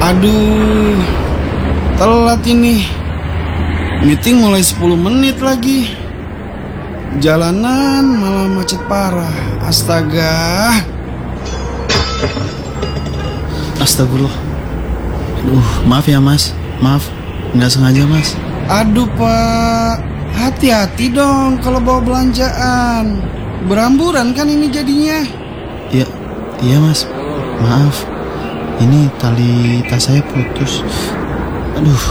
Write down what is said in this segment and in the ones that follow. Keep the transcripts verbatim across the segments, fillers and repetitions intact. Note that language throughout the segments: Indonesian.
Aduh, telat ini. Meeting mulai sepuluh menit lagi. Jalanan malah macet parah. Astaga. Astagfirullah. Aduh, maaf ya mas. Maaf, nggak sengaja mas. Aduh pak, hati-hati dong kalau bawa belanjaan. Beramburan kan ini jadinya. Iya, iya mas. Maaf. Ini tali tas saya putus. Aduh.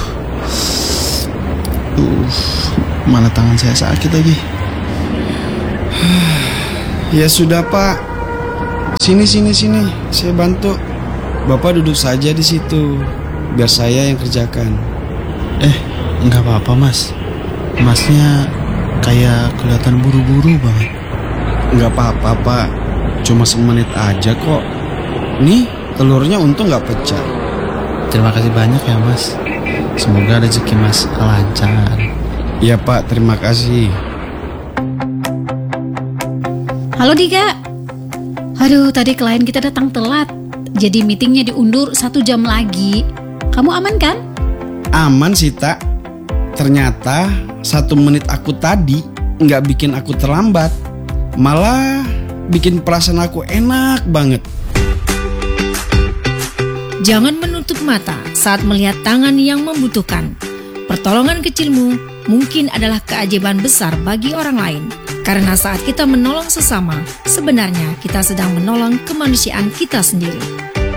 Uh, mana tangan saya sakit lagi. Ya sudah pak. Sini sini sini, saya bantu. Bapak duduk saja di situ, biar saya yang kerjakan. Eh, nggak apa-apa mas. Masnya kayak kelihatan buru-buru banget. Nggak apa-apa pak, cuma semenit aja kok. Nih, telurnya untung nggak pecah. Terima kasih banyak ya mas. Semoga rezeki mas lancar. Iya pak, terima kasih. Halo Dika. Aduh, tadi klien kita datang telat. Jadi meetingnya diundur satu jam lagi. Kamu aman kan? Aman sih tak. Ternyata satu menit aku tadi nggak bikin aku terlambat. Malah bikin perasaan aku enak banget. Jangan menutup mata saat melihat tangan yang membutuhkan. Pertolongan kecilmu mungkin adalah keajaiban besar bagi orang lain. Karena saat kita menolong sesama, sebenarnya kita sedang menolong kemanusiaan kita sendiri.